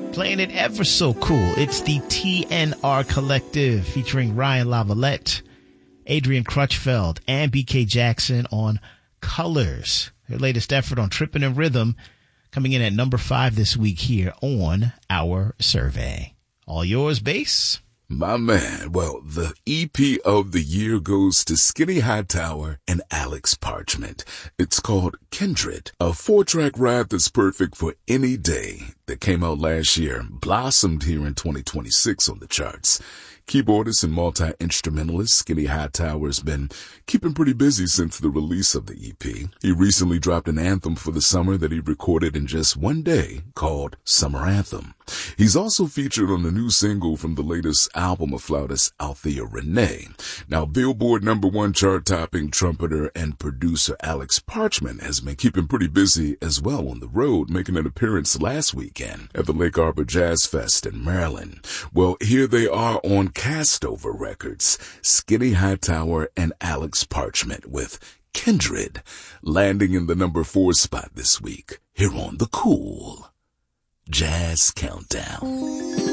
Playing it ever so cool. It's the TNR Collective featuring Ryan Lavalette, Adrian Crutchfeld, and BK Jackson on Colors. Their latest effort on Trippin' in Rhythm, coming in at number 5 this week here on our survey. All yours, Bass. My man, well, the EP of the year goes to Skinny Hightower and Alex Parchment. It's called Kindred, a 4-track rap that's perfect for any day. That came out last year, blossomed here in 2026 on the charts. Keyboardist and multi-instrumentalist Skinny Hightower has been keeping pretty busy since the release of the EP. He recently dropped an anthem for the summer that he recorded in just one day called Summer Anthem. He's also featured on a new single from the latest album of flautist Althea Renee. Now, Billboard #1 chart-topping trumpeter and producer Alex Parchment has been keeping pretty busy as well on the road, making an appearance last weekend at the Lake Arbor Jazz Fest in Maryland. Well, here they are on Castover Records, Skinny Hightower and Alex Parchment with Kindred, landing in the number 4 spot this week here on the Cool Jazz Countdown.